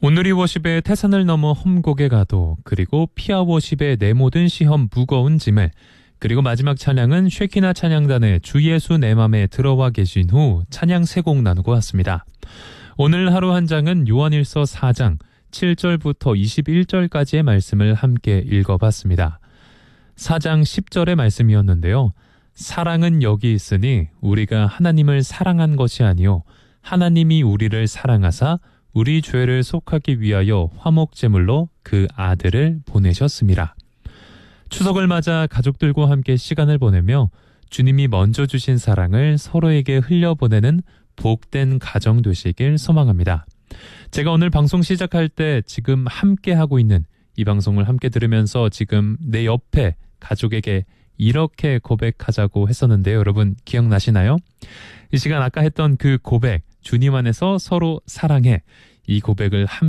오늘이 워십의 태산을 넘어 험곡에 가도, 그리고 피아 워십의 내 모든 시험 무거운 짐을, 그리고 마지막 찬양은 쉐키나 찬양단의 주 예수 내 맘에 들어와 계신 후 찬양 세 곡 나누고 왔습니다. 오늘 하루 한 장은 요한일서 4장 7절부터 21절까지의 말씀을 함께 읽어봤습니다. 4장 10절의 말씀이었는데요. 사랑은 여기 있으니 우리가 하나님을 사랑한 것이 아니요 하나님이 우리를 사랑하사 우리 죄를 속하기 위하여 화목제물로 그 아들을 보내셨습니다. 추석을 맞아 가족들과 함께 시간을 보내며 주님이 먼저 주신 사랑을 서로에게 흘려보내는 복된 가정 되시길 소망합니다. 제가 오늘 방송 시작할 때 지금 함께 하고 있는 이 방송을 함께 들으면서 지금 내 옆에 가족에게 이렇게 고백하자고 했었는데요. 여러분 기억나시나요? 이 시간 아까 했던 그 고백, 주님 안에서 서로 사랑해, 이 고백을 함께